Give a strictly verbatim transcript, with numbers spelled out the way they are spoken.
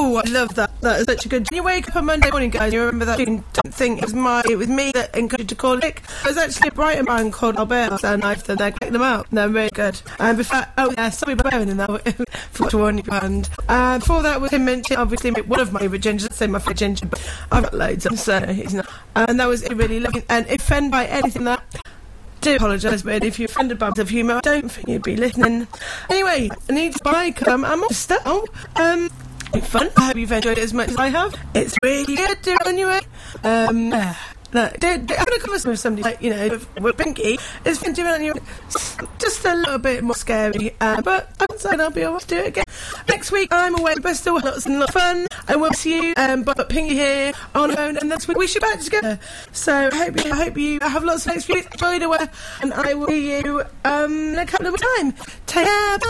Oh, I love that. That is such a good... You wake up on Monday morning, guys, you remember that? You don't think it was my... It was me that encouraged to call it. It was actually a Brighton man called Albert and I said they're them out. They're really good. And before... Oh, yeah, sorry about going in that. Forgot to warn you. And uh, before that was him mentioning, obviously, one of my favourite gingers. I'd say my favourite ginger, but I've got loads of them, so he's not. And that was really lovely. And if offended by anything that... do apologise, but if you're offended by the humour, I don't think you'd be listening. Anyway, I need to buy come. I'm off still. Um, fun. I hope you've enjoyed it as much as I have. It's really good, do it anyway. Um, uh, look, do, do, having a conversation with somebody like, you know, with, with Pinky, it's been doing it on your just a little bit more scary. Uh, but I'm saying I'll be able to do it again. Next week, I'm away to Bristol, lots and lots of fun. I will see you, um, but Pinky here on her own, and that's when we should back together. So I hope you, I hope you have lots of next week. Enjoy the weather, and I will see you um, in a couple of time. Take care. Bye.